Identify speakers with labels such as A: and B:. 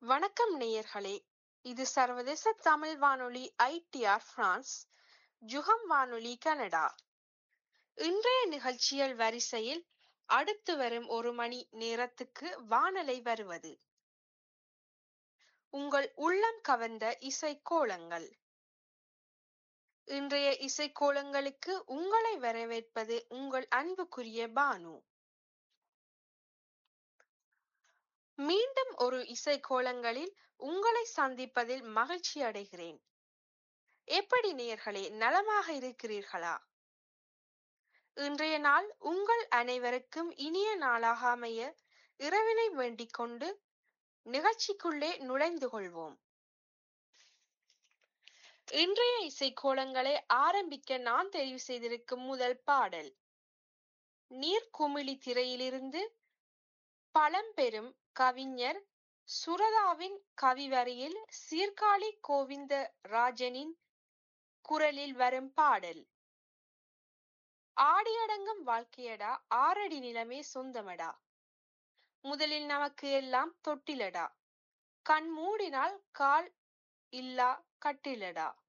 A: வணக்கம் நேயர்களே. இது சர்வதேச தமிழ் வானொலி ஐடிஆர் பிரான்ஸ், ஜுகம் வானொலி கனடா. இன்றைய நிகழ்ச்சிகள் வரிசையில் அடுத்து வரும் ஒரு மணி நேரத்துக்கு வானலை வருவது உங்கள் உள்ளம் கவர்ந்த இசைக்கோலங்கள். இன்றைய இசைக்கோலங்களுக்கு உங்களை வரவேற்பது உங்கள் அன்புக்குரிய பானு. மீண்டும் ஒரு இசைக்கோலங்களில் உங்களை சந்திப்பதில் மகிழ்ச்சி அடைகிறேன். எப்படி நேயர்களே, நலமாக இருக்கிறீர்களா? இன்றைய நாள் உங்கள் அனைவருக்கும் இனிய நாளாக அமைய இறைவனை வேண்டிக் கொண்டு நிகழ்ச்சிக்குள்ளே நுழைந்து கொள்வோம். இன்றைய இசைக்கோலங்களை ஆரம்பிக்க நான் தெரிவு செய்திருக்கும் முதல் பாடல் நீர்க்குமிழி திரையிலிருந்து பழம்பெரும் கவிஞர் சுரதாவின் கவிவரியில் சீர்காழி கோவிந்த ராஜனின் குரலில் வரும் பாடல். ஆடியடங்கும் வாழ்க்கையடா, ஆறடி நிலமே சொந்தமடா, முதலில் நமக்கு எல்லாம் தொட்டிலடா, கண் மூடினால் கால் இல்லா கட்டிலடா,